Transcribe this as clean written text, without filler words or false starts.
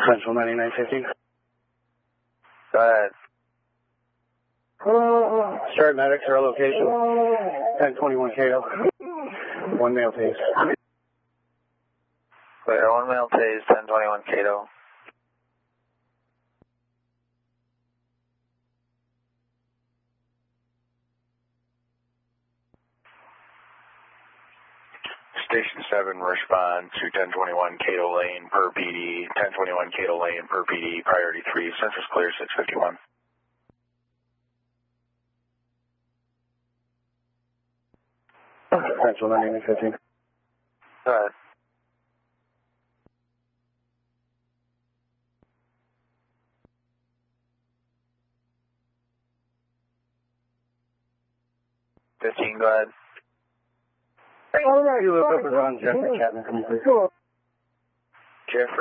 Central 9915. Go ahead. Start medics, our location. 1021 Cato. One male tase. Clear, one male tase, 1021 Cato. Station 7, respond to 1021 Cato Lane per PD, 1021 Cato Lane per PD, priority 3, Central's clear, 651. Central 9915. Go ahead. Go ahead. You look up around Jeffrey Chapman, come please. Jeffrey.